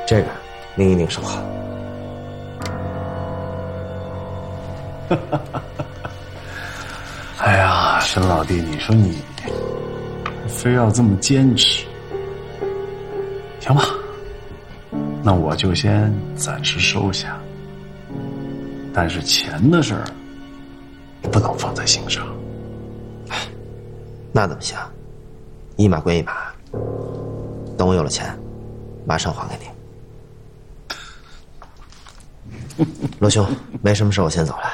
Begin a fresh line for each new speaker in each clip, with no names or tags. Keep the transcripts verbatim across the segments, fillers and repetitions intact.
这个您一定收好。
哎呀，沈老弟，你说你非要这么坚持，行吧？那我就先暂时收下。但是钱的事儿，不能放在心上。
那怎么行？一码归一码，等我有了钱，马上还给你。罗兄，没什么事，我先走了。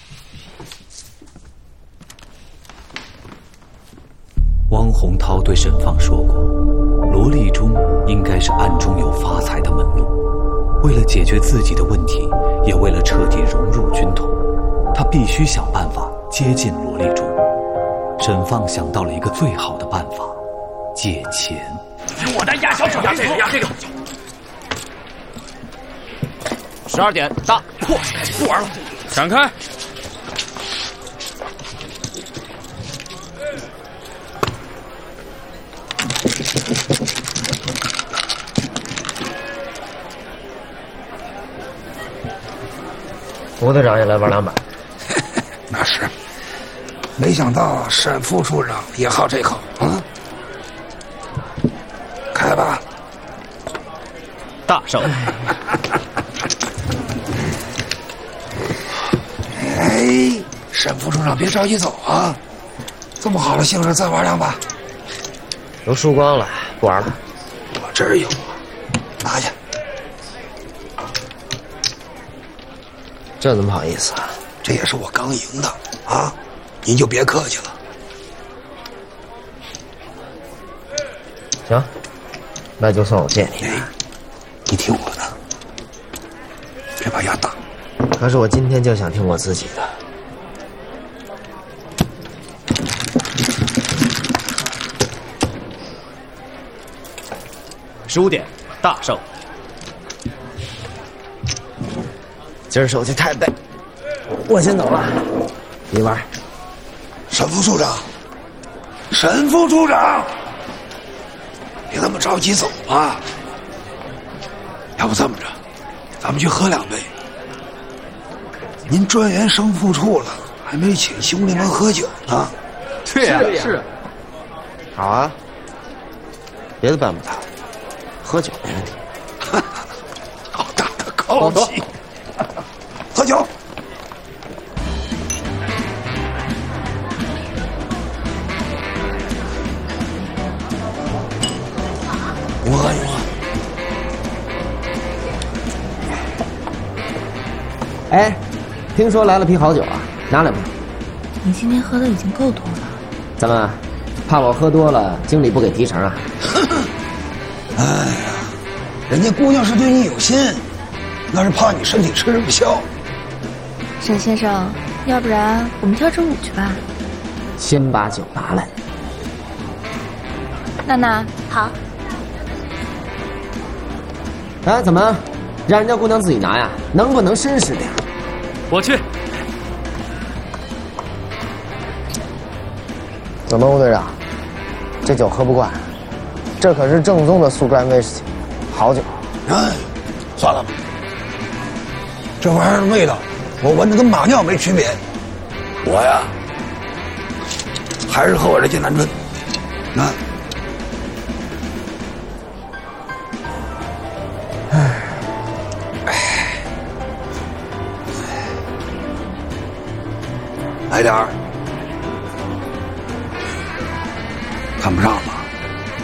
汪洪涛对沈放说过，罗立中应该是暗中有发财的门路。为了解决自己的问题，也为了彻底融入军统，他必须想办法接近罗立中。沈放想到了一个最好的办法：借钱。
我的压小手，压这个，压这个。
十二点到，
嚯，不玩了，闪开！
吴队长也来玩两把。
那是，没想到沈副处长也好这口啊！开吧，
大胜！
哎，沈副处长别着急走啊，这么好的兴致，再玩两把。
都输光了，不玩了。
我这儿有，拿去。
这怎么好意思啊？
这也是我刚赢的啊，您就别客气了。
行，那就算我借你。
哎，你听我的，这把压大。
可是我今天就想听我自己的。
十五点，大胜。
今儿手气太背，我先走了，你玩。
沈副处长，沈副处长，别那么着急走啊！要不这么着，咱们去喝两杯。您专员升副处了，还没请兄弟们喝酒呢。
对呀，是。
好啊，别的办不到，喝酒没问题。
好大的口气！喝酒。我喝你喝。
哎，听说来了批好酒啊，拿两瓶。
你今天喝的已经够多了。
怎么，怕我喝多了，经理不给提成啊？
哎呀，人家姑娘是对你有心，那是怕你身体吃不消。
沈先生，要不然我们跳支舞去吧？
先把酒拿来。
娜娜，好。
哎，怎么，让人家姑娘自己拿呀？能不能绅士点？
我去。
怎么，吴队长，这酒喝不惯？这可是正宗的苏格兰威士忌，好酒。
哎，算了吧，这玩意儿的味道，我闻着跟马尿没区别。我呀，还是喝我这剑南春。那，哎，哎，来点儿，看不上吧？